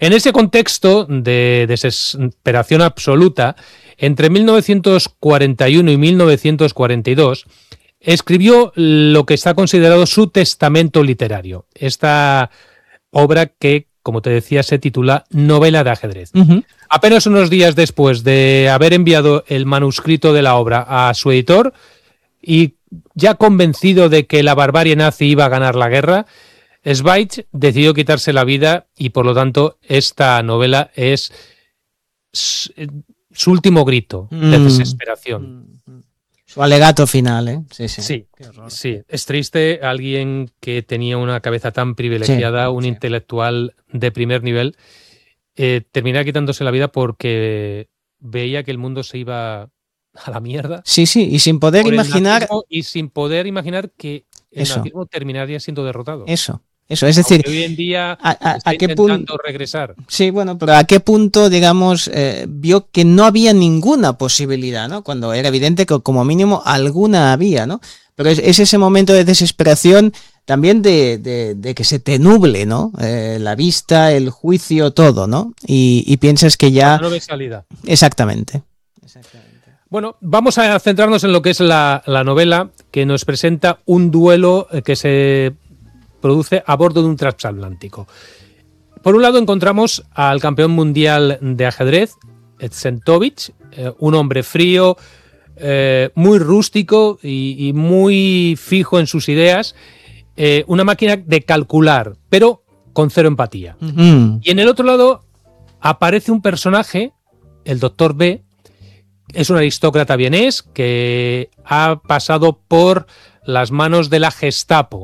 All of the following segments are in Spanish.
En ese contexto de desesperación absoluta, entre 1941 y 1942, escribió lo que está considerado su testamento literario. Esta obra que, como te decía, se titula Novela de ajedrez. Apenas unos días después de haber enviado el manuscrito de la obra a su editor y ya convencido de que la barbarie nazi iba a ganar la guerra, Zweig decidió quitarse la vida y, por lo tanto, esta novela es su último grito de desesperación. Su alegato final, ¿eh? Sí, es triste. Alguien que tenía una cabeza tan privilegiada, un intelectual de primer nivel, termina quitándose la vida porque veía que el mundo se iba a la mierda. Sí, y sin poder imaginar... Y sin poder imaginar que el nazismo terminaría siendo derrotado. Eso, es decir... Aunque hoy en día ¿a qué intentando regresar. Sí, bueno, pero ¿a qué punto, digamos, vio que no había ninguna posibilidad, ¿no? Cuando era evidente que como mínimo alguna había, ¿no? Pero es ese momento de desesperación también de que se te nuble, ¿no? La vista, el juicio, todo, ¿no? Y piensas que ya... No ves salida. Exactamente. Bueno, vamos a centrarnos en lo que es la novela, que nos presenta un duelo que se produce a bordo de un transatlántico. Por un lado encontramos al campeón mundial de ajedrez, Edsentovich, un hombre frío, muy rústico y muy fijo en sus ideas, una máquina de calcular, pero con cero empatía. Y en el otro lado aparece un personaje, el Dr. B, es un aristócrata vienés que ha pasado por las manos de la Gestapo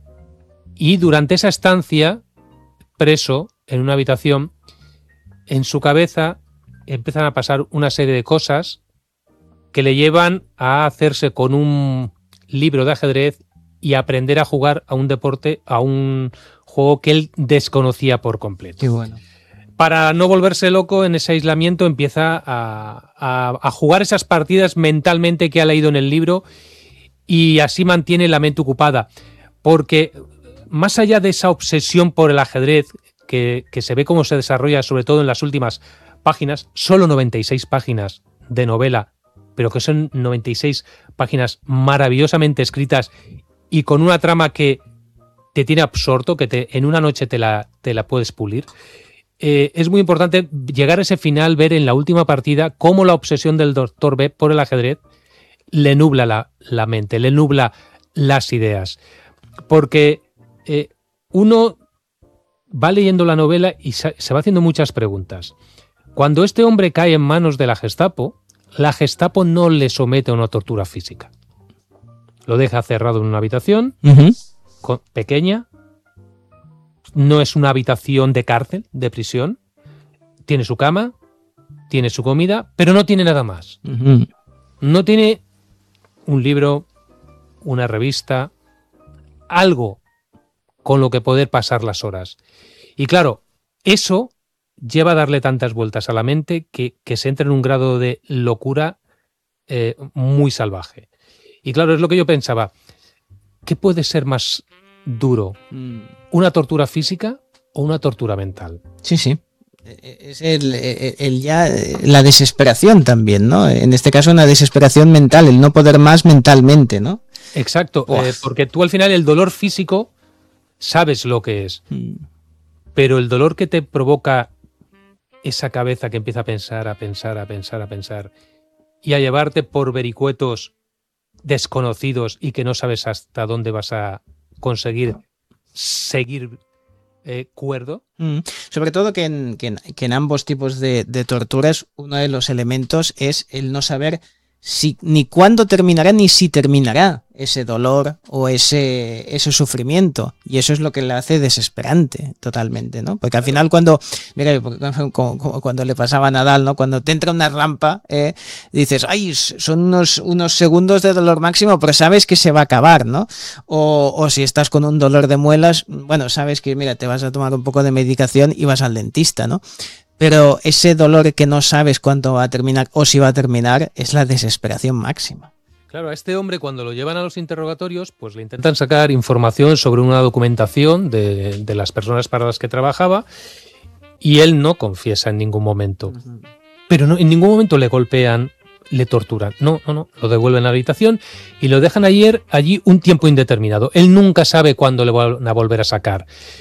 y durante esa estancia, preso en una habitación, en su cabeza empiezan a pasar una serie de cosas que le llevan a hacerse con un libro de ajedrez y aprender a jugar a un deporte, a un juego que él desconocía por completo. Qué bueno. Para no volverse loco en ese aislamiento empieza a jugar esas partidas mentalmente que ha leído en el libro y así mantiene la mente ocupada. Porque más allá de esa obsesión por el ajedrez que se ve cómo se desarrolla sobre todo en las últimas páginas, solo 96 páginas de novela, pero que son 96 páginas maravillosamente escritas y con una trama que te tiene absorto, que en una noche te la puedes pulir. Es muy importante llegar a ese final, ver en la última partida cómo la obsesión del Dr. B por el ajedrez le nubla la mente, le nubla las ideas. Porque uno va leyendo la novela y se va haciendo muchas preguntas. Cuando este hombre cae en manos de la Gestapo no le somete a una tortura física. Lo deja cerrado en una habitación pequeña. No es una habitación de cárcel, de prisión. Tiene su cama, tiene su comida, pero no tiene nada más. No tiene un libro, una revista, algo con lo que poder pasar las horas. Y claro, eso lleva a darle tantas vueltas a la mente que se entra en un grado de locura muy salvaje. Y claro, es lo que yo pensaba. ¿Qué puede ser más duro? ¿Una tortura física o una tortura mental? Sí. Es la desesperación también, ¿no? En este caso una desesperación mental, el no poder más mentalmente, ¿no? Exacto, porque tú al final el dolor físico sabes lo que es, pero el dolor que te provoca esa cabeza que empieza a pensar y a llevarte por vericuetos desconocidos y que no sabes hasta dónde vas a conseguir seguir cuerdo. Sobre todo que en ambos tipos de torturas uno de los elementos es el no saber ni cuándo terminará ni si terminará ese dolor o ese sufrimiento, y eso es lo que le hace desesperante totalmente, ¿no? Porque al final cuando le pasaba a Nadal, ¿no? Cuando te entra una rampa, dices, ay, son unos segundos de dolor máximo, pero sabes que se va a acabar, ¿no? O si estás con un dolor de muelas, bueno, sabes que mira, te vas a tomar un poco de medicación y vas al dentista, ¿no? Pero ese dolor que no sabes cuándo va a terminar o si va a terminar es la desesperación máxima. Claro, a este hombre cuando lo llevan a los interrogatorios, pues le intentan sacar información sobre una documentación de las personas para las que trabajaba y él no confiesa en ningún momento. Pero no, en ningún momento le golpean, le torturan. No, lo devuelven a la habitación y lo dejan allí un tiempo indeterminado. Él nunca sabe cuándo le van a volver a sacar.